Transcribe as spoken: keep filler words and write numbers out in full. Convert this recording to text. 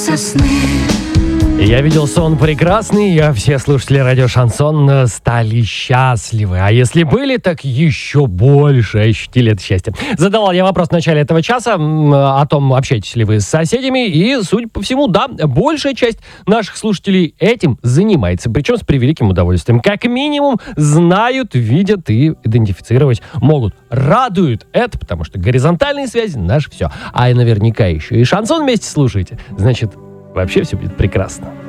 Сосны. Я видел сон прекрасный, а все слушатели радио Шансон стали счастливы. А если были, так еще больше ощутили это счастье. Задавал я вопрос в начале этого часа о том, общаетесь ли вы с соседями. И, судя по всему, да, большая часть наших слушателей этим занимается. Причем с превеликим удовольствием. Как минимум, знают, видят и идентифицировать могут. Радует это, потому что горизонтальные связи — наше все. А и наверняка еще и шансон вместе слушаете. Значит, вообще все будет прекрасно.